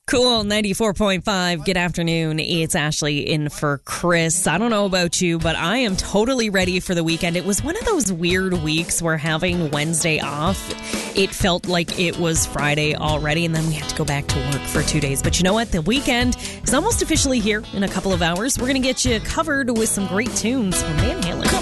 Cool, 94.5. Good afternoon. It's Ashley in for Chris. I don't know about you, but I am totally ready for the weekend. It was one of those weird weeks where having Wednesday off, it felt like it was Friday already, and then we had to go back to work for 2 days. But you know what? The weekend is almost officially here in a couple of hours. We're going to get you covered with some great tunes from Van Halen.